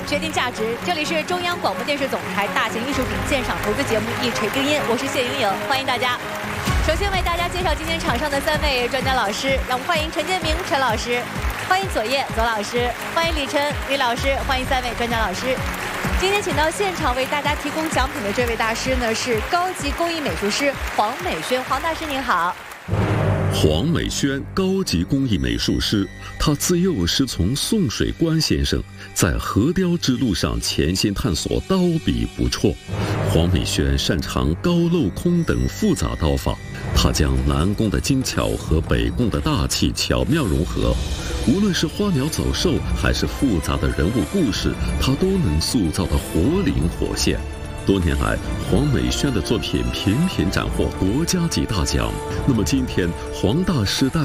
决定价值。这里是中央广播电视总台大型艺术品鉴赏投资节目《一锤定音》，我是谢莹莹，欢迎大家。首先为大家介绍今天场上的3位专家老师，让我们欢迎陈建明陈老师，欢迎左烨左老师，欢迎李晨李老师，欢迎3位专家老师。今天请到现场为大家提供奖品的这位大师呢，是高级工艺美术师黄美轩，黄大师您好。 黄美轩，高级工艺美术师，他自幼师从宋水官先生，在核雕之路上潜心探索刀笔不辍。黄美轩擅长高镂空等复杂刀法，他将南宫的精巧和北宫的大气巧妙融合。无论是花鸟走兽，还是复杂的人物故事，他都能塑造得活灵活现。多年来，黄美轩的作品频频斩获国家级大奖。那么今天，黄大师带